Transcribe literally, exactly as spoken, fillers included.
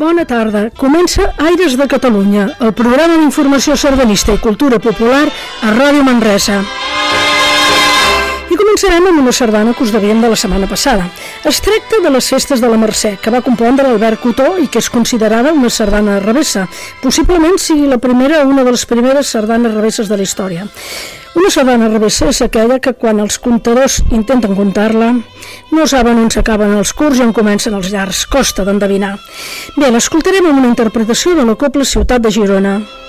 bona tarda. Comença Aires de Catalunya, el programa d'informació sardanista i cultura popular a Ràdio Manresa. I començarem amb una sardana que us devíem de la setmana passada. Es tracta de les festes de la Mercè, que va compondre Albert Cotó i que és considerada una sardana revessa. Possiblement sigui la primera o una de les primeres sardanes revesses de la història. Una sardana revessa és aquella que quan els contadors intenten contar-la no saben on s'acaben els curts i on comencen els llargs, costa d'endevinar. Bé, l'escoltarem amb una interpretació de la Cobla Ciutat de Girona.